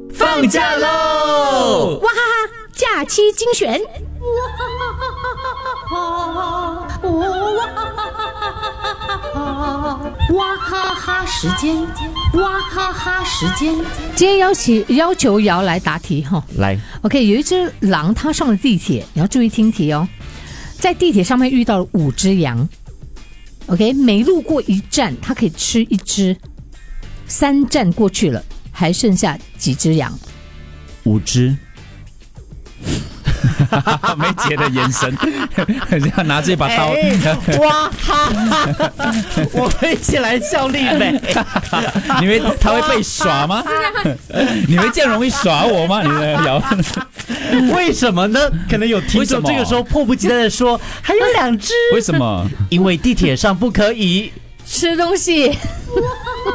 放假喽！ 哇哈哈，假期精选。哇哈哈时间，哇哈哈时间。今天要求瑶来答题哈。 来 ，OK， 有一只狼，它上了地铁，你要注意听题哦。在地铁上面遇到了5只羊 ，OK， 每路过1站，它可以吃1只，3站过去了，还剩下几只羊 ？5只。梅姐的眼神，很像拿这把刀。 哇哈哈！我们一起来笑丽美。 你以为他会被耍吗？你以为这样容易耍我吗？你的瑶， 为什么呢？可能有听众这个时候迫不及待的说，还有2只。 为什么？ 因为地铁上不可以吃东西。